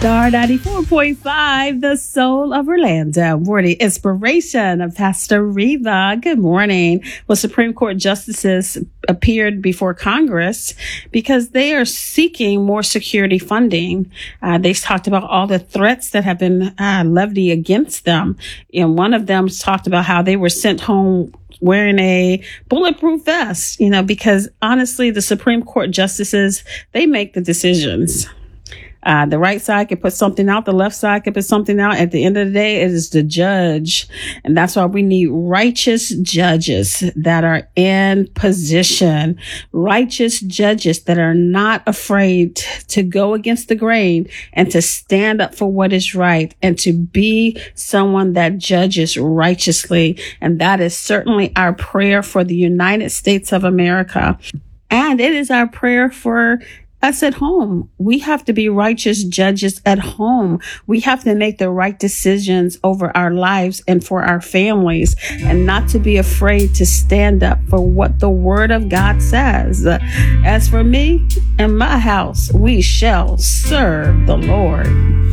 Star 94.5, the soul of Orlando. Morning inspiration of Pastor Reva. Good morning. Well, Supreme Court justices appeared before Congress because they are seeking more security funding. They talked about all the threats that have been levied against them. And one of them talked about how they were sent home wearing a bulletproof vest, because honestly, the Supreme Court justices, they make the decisions. The right side can put something out. The left side can put something out. At the end of the day, it is the judge. And that's why we need righteous judges that are in position, righteous judges that are not afraid to go against the grain and to stand up for what is right and to be someone that judges righteously. And that is certainly our prayer for the United States of America. And it is our prayer for us at home. We have to be righteous judges at home. We have to make the right decisions over our lives and for our families, and not to be afraid to stand up for what the Word of God says. As for me and my house, we shall serve the Lord.